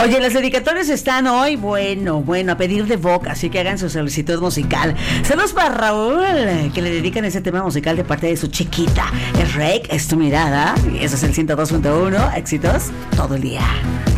Oye, las dedicatorias están hoy, bueno, a pedir de boca, así que hagan su solicitud musical. Saludos para Raúl, que le dedican ese tema musical de parte de su chiquita. Es Rake, es tu mirada, y eso es el 102.1, éxitos todo el día.